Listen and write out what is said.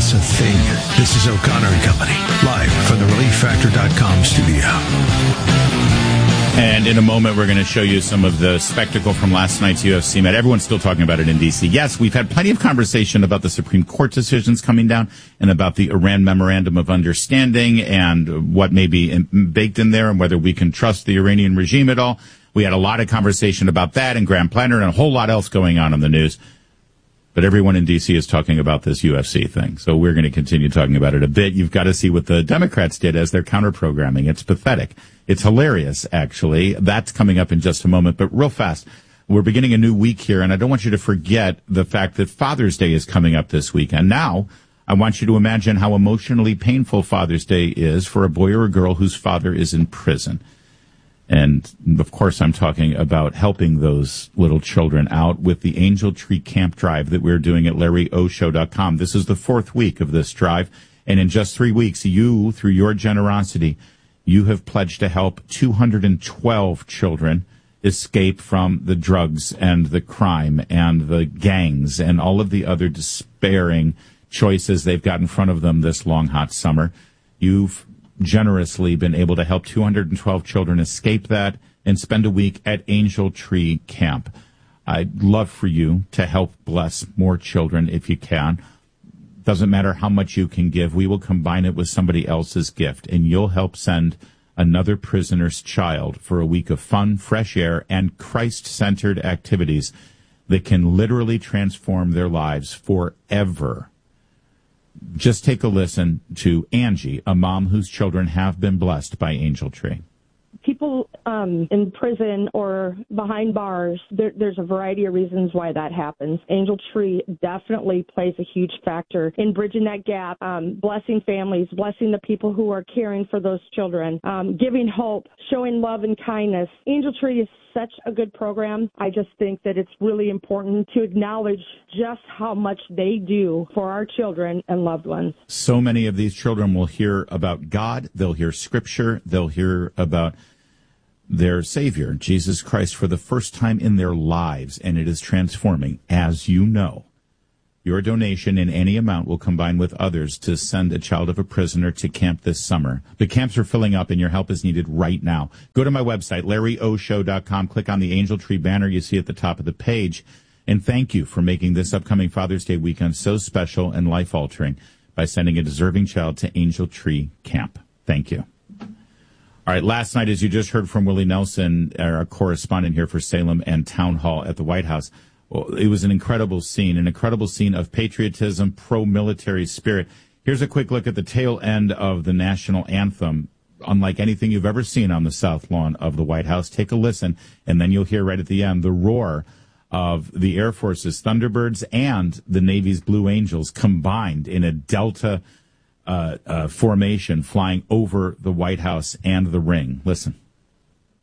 That's a thing. This is O'Connor and Company, live from the ReliefFactor.com studio. And in a moment, we're going to show you some of the spectacle from last night's UFC match. Everyone's still talking about it in D.C. Yes, we've had plenty of conversation about the Supreme Court decisions coming down and about the Iran Memorandum of Understanding and what may be baked in there and whether we can trust the Iranian regime at all. We had a lot of conversation about that and Grand Planner and a whole lot else going on in the news. But everyone in D.C. is talking about this UFC thing, so we're going to continue talking about it a bit. You've got to see what the Democrats did as their counter-programming. It's pathetic. It's hilarious, actually. That's coming up in just a moment. But real fast, we're beginning a new week here, and I don't want you to forget the fact that Father's Day is coming up this weekend. Now, I want you to imagine how emotionally painful Father's Day is for a boy or a girl whose father is in prison. And, of course, I'm talking about helping those little children out with the Angel Tree Camp Drive that we're doing at LarryOShow.com. This is the 4th week of this drive. And in just 3 weeks, you, through your generosity, you have pledged to help 212 children escape from the drugs and the crime and the gangs and all of the other despairing choices they've got in front of them this long, hot summer. You've generously been able to help 212 children escape that and spend a week at Angel Tree Camp. I'd love for you to help bless more children if you can. Doesn't matter how much you can give. We will combine it with somebody else's gift, and you'll help send another prisoner's child for a week of fun, fresh air, and Christ-centered activities that can literally transform their lives forever. Just take a listen to Angie, a mom whose children have been blessed by Angel Tree. People in prison or behind bars, there's a variety of reasons why that happens. Angel Tree definitely plays a huge factor in bridging that gap, blessing families, blessing the people who are caring for those children, giving hope, showing love and kindness. Angel Tree is such a good program. I just think that it's really important to acknowledge just how much they do for our children and loved ones. So many of these children will hear about God, they'll hear Scripture, they'll hear about their Savior, Jesus Christ, for the first time in their lives, and it is transforming, as you know. Your donation in any amount will combine with others to send a child of a prisoner to camp this summer. The camps are filling up, and your help is needed right now. Go to my website, LarryOShow.com, click on the Angel Tree banner you see at the top of the page, and thank you for making this upcoming Father's Day weekend so special and life-altering by sending a deserving child to Angel Tree Camp. Thank you. All right, last night, as you just heard from Willie Nelson, our correspondent here for Salem and Town Hall at the White House, it was an incredible scene of patriotism, pro-military spirit. Here's a quick look at the tail end of the national anthem, unlike anything you've ever seen on the South Lawn of the White House. Take a listen, and then you'll hear right at the end the roar of the Air Force's Thunderbirds and the Navy's Blue Angels combined in a Delta formation flying over the White House and the ring. Listen.